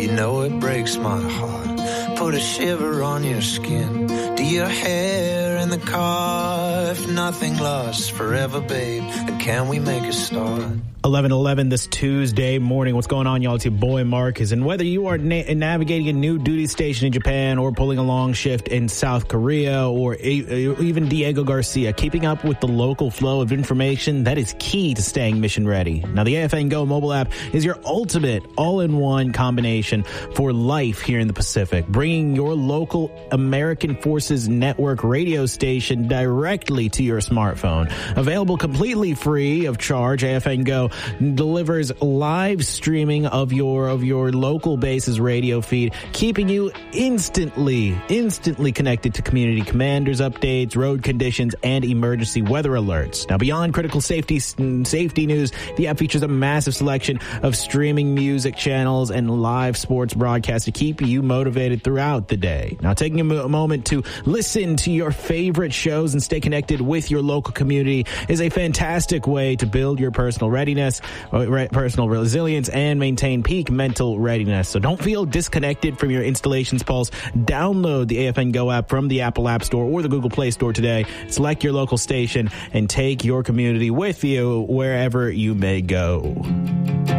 You know it breaks my heart. Put a shiver on your skin. Do your hair in the car. If nothing lasts forever, babe, then can we make a start? 11:11 this Tuesday morning. What's going on, y'all? It's your boy Marcus. And whether you are navigating a new duty station in Japan or pulling a long shift in South Korea or even Diego Garcia, keeping up with the local flow of information, that is key to staying mission ready. Now, the AFN Go mobile app is your ultimate all-in-one combination for life here in the Pacific, bringing your local American Forces Network radio station directly to your smartphone. Available completely free of charge, AFN Go delivers live streaming of your local base's radio feed, keeping you instantly connected to community commanders updates, road conditions, and emergency weather alerts. Now, beyond critical safety news, the app features a massive selection of streaming music channels and live sports broadcasts to keep you motivated throughout the day. Now, taking a moment to listen to your favorite shows and stay connected with your local community is a fantastic way to build your personal readiness, personal resilience, and maintain peak mental readiness. So don't feel disconnected from your installation's pulse. Download the AFN Go app from the Apple App Store or the Google Play Store today. Select your local station and take your community with you wherever you may go.